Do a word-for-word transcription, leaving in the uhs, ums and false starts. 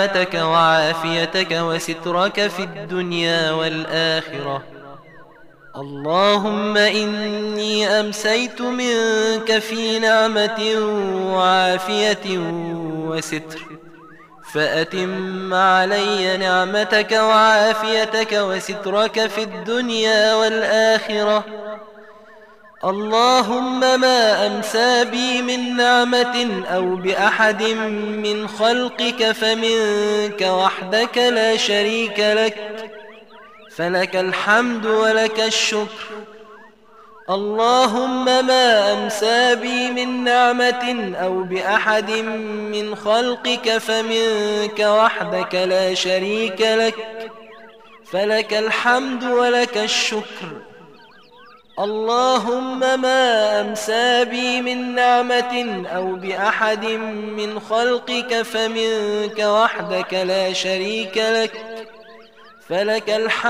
نعمتك وعافيتك وسترك في الدنيا والآخرة. اللهم إني أمسيت منك في نعمة وعافية وستر، فأتم علي نعمتك وعافيتك وسترك في الدنيا والآخرة. اللهم ما أمسى بي من نعمة أو بأحد من خلقك فمنك وحدك لا شريك لك، فلك الحمد ولك الشكر. اللهم ما أمسى بي من نعمة أو بأحد من خلقك فمنك وحدك لا شريك لك، فلك الحمد ولك الشكر. اللهم ما أمسى بي من نعمة أو بأحد من خلقك فمنك وحدك لا شريك لك، فلك الحمد